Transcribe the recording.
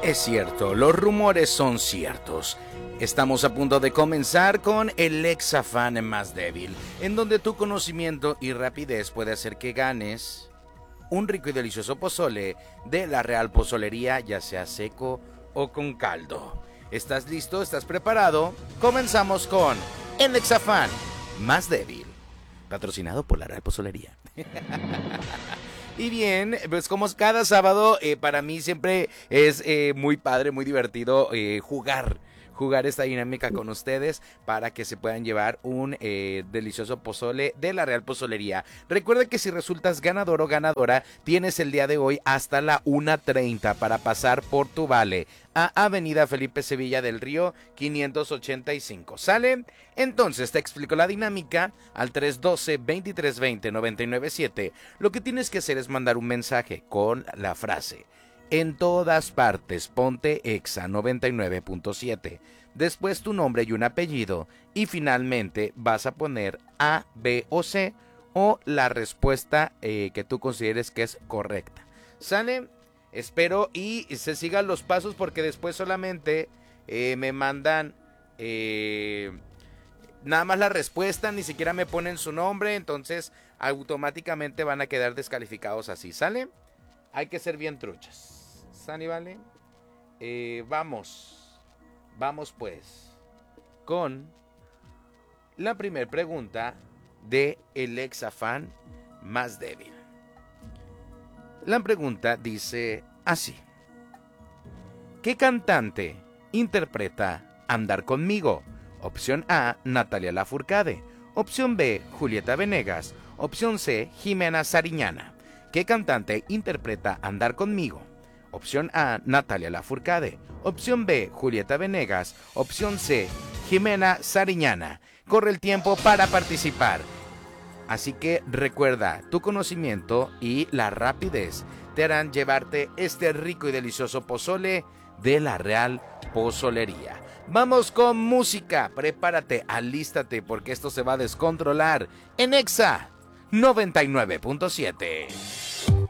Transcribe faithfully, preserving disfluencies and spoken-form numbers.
Es cierto, los rumores son ciertos. Estamos a punto de comenzar con el Exafán más débil, en donde tu conocimiento y rapidez puede hacer que ganes un rico y delicioso pozole de la Real Pozolería, ya sea seco o con caldo. ¿Estás listo? ¿Estás preparado? Comenzamos con el Exafán más débil, patrocinado por la Real Pozolería. Y bien, pues como cada sábado, eh, para mí siempre es eh, muy padre, muy divertido eh, jugar. Jugar esta dinámica con ustedes para que se puedan llevar un eh, delicioso pozole de la Real Pozolería. Recuerda que si resultas ganador o ganadora, tienes el día de hoy hasta la una treinta para pasar por tu vale a Avenida Felipe Sevilla del Río quinientos ochenta y cinco. ¿Sale? Entonces te explico la dinámica al tres uno dos, dos tres dos cero, nueve nueve siete. Lo que tienes que hacer es mandar un mensaje con la frase: en todas partes ponte Exa noventa y nueve punto siete, después tu nombre y un apellido, y finalmente vas a poner A, B o C o la respuesta eh, que tú consideres que es correcta. ¿Sale? Espero y se sigan los pasos, porque después solamente eh, me mandan eh, nada más la respuesta, ni siquiera me ponen su nombre, entonces automáticamente van a quedar descalificados así. ¿Sale? Hay que ser bien truchas. ¿Sani, vale? Eh, vamos, vamos pues con la primera pregunta de el Exafán más débil. La pregunta dice así: ¿qué cantante interpreta Andar conmigo? Opción A, Natalia Lafourcade. Opción B, Julieta Venegas. Opción C, Jimena Sariñana. ¿Qué cantante interpreta Andar conmigo? Opción A, Natalia Lafourcade. Opción B, Julieta Venegas. Opción C, Jimena Sariñana. Corre el tiempo para participar. Así que recuerda, tu conocimiento y la rapidez te harán llevarte este rico y delicioso pozole de la Real Pozolería. Vamos con música. Prepárate, alístate, porque esto se va a descontrolar en Exa noventa y nueve punto siete.